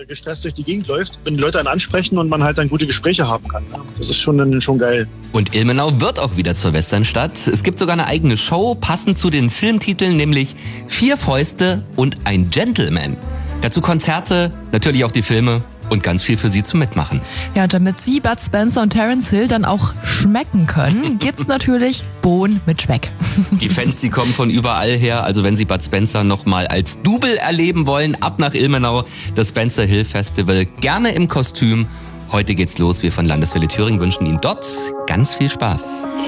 gestresst durch die Gegend läuft, wenn die Leute einen ansprechen und man halt dann gute Gespräche haben kann. Das ist schon geil. Und Ilmenau wird auch wieder zur Westernstadt. Es gibt sogar eine eigene Show, passend zu den Filmtiteln, nämlich 4 Fäuste und ein Gentleman. Dazu Konzerte, natürlich auch die Filme und ganz viel für Sie zum Mitmachen. Ja, und damit Sie Bud Spencer und Terence Hill dann auch schmecken können, gibt's natürlich Bohnen mit Speck. Die Fans, die kommen von überall her. Also wenn Sie Bud Spencer nochmal als Double erleben wollen, ab nach Ilmenau, das Spencer Hill Festival, gerne im Kostüm. Heute geht's los. Wir von Landeswelle Thüringen wünschen Ihnen dort ganz viel Spaß.